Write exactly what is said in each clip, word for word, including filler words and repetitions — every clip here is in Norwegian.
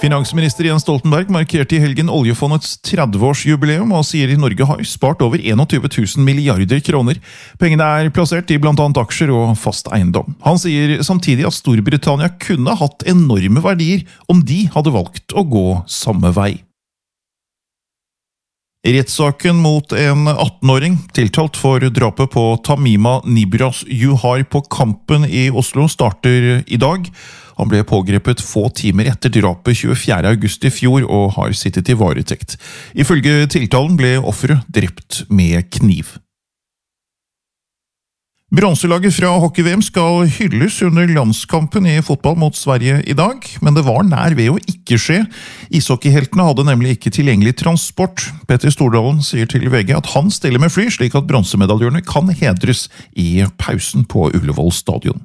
Finansminister Jens Stoltenberg markerte i helgen oljefondets tretti-årsjubileum og sier at Norge har spart over tjueen tusen milliarder kroner. Pengene er plassert i blant annet aksjer og fast eiendom. Han sier samtidig at Storbritannia kunne hatt enorme verdier om de hadde valgt å gå samme vei. Rettssaken mot en atten-åring, tiltalt for drapet på Tamima Nibras Juhar på Kampen i Oslo, starter i dag. Han ble pågrepet få timer etter drapet tjuefjerde august i fjor og har sittet i varetekt. Ifølge tiltalen ble offeret drept med kniv. Bronselaget fra hockey-V M skal hylles under landskampen i fotball mot Sverige i dag, men det var nær ved å ikke skje. Ishockeyheltene hadde nemlig ikke tilgjengelig transport. Petter Stordalen sier til V G at han stiller med fly, slik at bronsemedaljørene kan hedres i pausen på Ullevål stadion.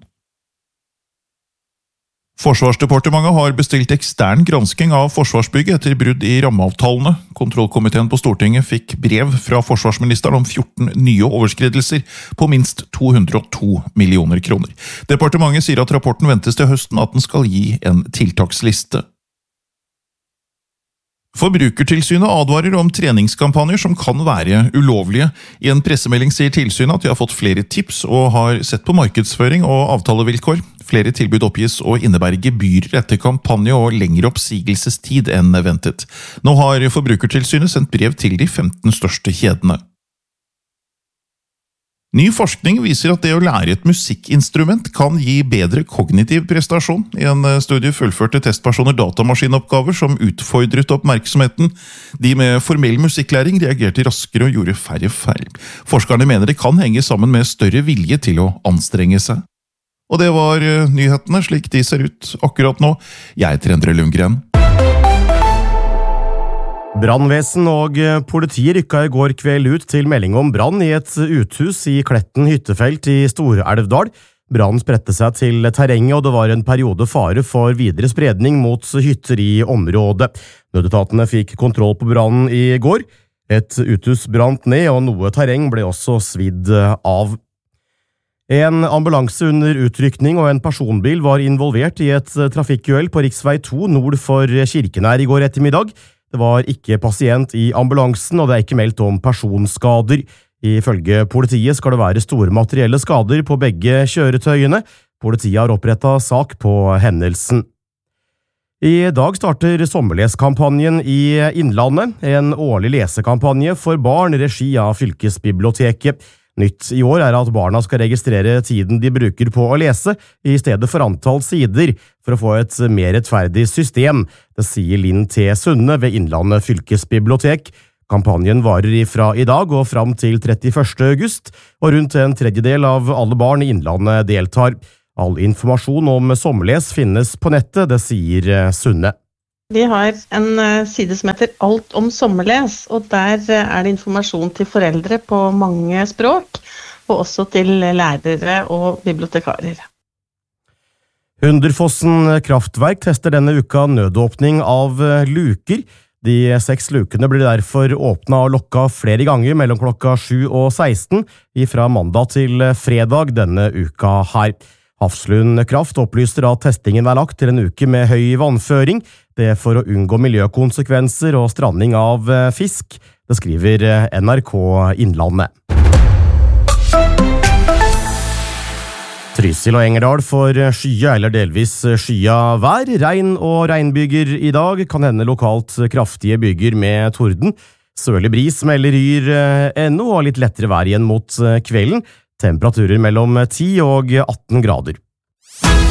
Forsvarsdepartementet har bestilt ekstern gransking av Forsvarsbygget etter brudd i rammeavtalene. Kontrollkomiteen på Stortinget fikk brev fra forsvarsministeren om fjorten nye overskridelser på minst to hundre og to millioner kroner. Departementet sier at rapporten ventes til høsten, at den skal gi en tiltaksliste. Forbrukertilsynet advarer om treningskampanjer som kan være ulovlige. I en pressemelding sier tilsynet at de har fått flere tips og har sett på markedsføring og avtalevilkår. Flere tilbud oppgis å innebære gebyrer etter kampanje og lengre oppsigelsestid enn ventet. Nå har Forbrukertilsynet sendt brev til de femten største kjedene. Ny forskning viser at det å lære et musikkinstrument kan gi bedre kognitiv prestasjon. I en studie fullførte testpersoner datamaskinoppgaver som utfordret oppmerksomheten. De med formell musikklæring reagerte raskere og gjorde færre feil. Forskerne mener det kan henge sammen med større vilje til å anstrenge seg. Og det var nyhetene slik de ser ut akkurat nå. Jeg heter Endre Lundgren. Brannvesen og politiet rykka i går kveld ut til melding om brann i et uthus i Kletten hyttefelt i Stor-Elvdal. Brannen spredte seg til terrenget, og det var en periode fare for videre spredning mot hytter i området. Nødetatene fikk kontroll på brannen i går. Et uthus brant ned, og noe terreng ble også svidd av. En ambulanse under utrykning og en personbil var involvert i et trafikkuhell på riksvei to nord for Kirkenær i går ettermiddag. Det var ikke pasient i ambulansen, og det er ikke meldt om personskader. Ifølge politiet skal det være store materielle skader på begge kjøretøyene. Politiet har opprettet sak på hendelsen. I dag starter sommerleskampanjen i Innlandet, en årlig lesekampanje for barn i regi av fylkesbiblioteket. Nytt i år er at barna skal registrere tiden de bruker på å lese, i stedet for antall sider, for å få et mer rettferdig system. Det sier Linn T. Sunne ved Innlandet fylkesbibliotek. Kampanjen varer ifra i dag og fram til trettiførste august, og rundt en tredjedel av alle barn i Innlandet deltar. All informasjon om sommerles finnes på nettet, det sier Sunne. Vi har en side som heter Alt om sommerles, og der er det informasjon til foreldre på mange språk, og også til lærere og bibliotekarer. Hunderfossen kraftverk tester denne uka nødåpning av luker. De seks lukene blir derfor åpnet og lukket flere ganger mellom klokka sju og seksten, fra mandag til fredag denne uka her. Hafslund Kraft opplyser at testingen er lagt til en uke med høy vannføring, det er for å unngå miljøkonsekvenser og stranding av fisk. Det skriver N R K Innlandet. Trysil og Engerdal får skya eller delvis skya vær. Regn og regnbyger i dag, kan hende lokalt kraftige byger med torden. Sørlig bris melder Yr ennå og litt lettere vær igjen mot kvelden. Temperaturer mellom ti og atten grader.